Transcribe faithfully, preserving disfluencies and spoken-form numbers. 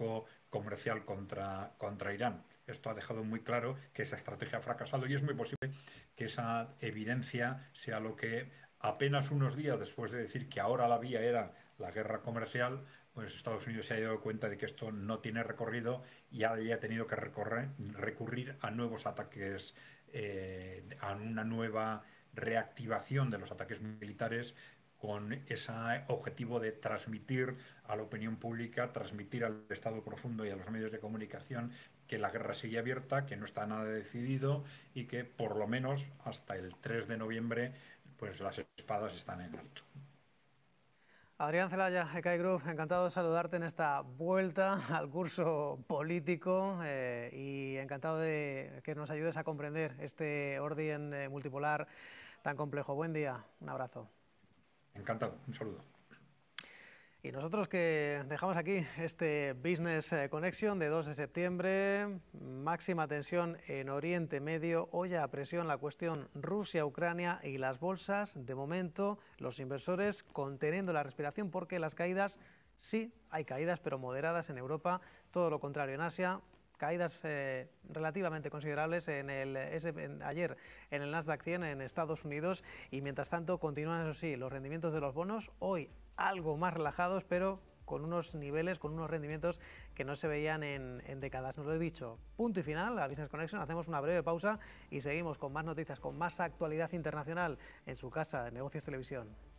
cerco comercial contra, contra Irán. Esto ha dejado muy claro que esa estrategia ha fracasado y es muy posible que esa evidencia sea lo que apenas unos días después de decir que ahora la vía era la guerra comercial, pues Estados Unidos se ha dado cuenta de que esto no tiene recorrido y haya tenido que recorrer, recurrir a nuevos ataques, eh, a una nueva reactivación de los ataques militares con ese objetivo de transmitir a la opinión pública, transmitir al Estado profundo y a los medios de comunicación que la guerra sigue abierta, que no está nada decidido y que por lo menos hasta el tres de noviembre pues las espadas están en alto. Adrián Celaya, Ecae Group, encantado de saludarte en esta vuelta al curso político eh, y encantado de que nos ayudes a comprender este orden eh, multipolar tan complejo. Buen día, un abrazo. Encantado, un saludo. Y nosotros que dejamos aquí este Business Connection de dos de septiembre, máxima tensión en Oriente Medio, olla a presión la cuestión Rusia-Ucrania y las bolsas, de momento los inversores conteniendo la respiración porque las caídas, sí, hay caídas pero moderadas en Europa, todo lo contrario en Asia. Caídas eh, relativamente considerables en el, en, ayer en el Nasdaq cien en Estados Unidos y mientras tanto continúan, eso sí, los rendimientos de los bonos, hoy algo más relajados, pero con unos niveles, con unos rendimientos que no se veían en, en décadas. Nos lo he dicho, punto y final a Business Connection, hacemos una breve pausa y seguimos con más noticias, con más actualidad internacional en su casa de Negocios Televisión.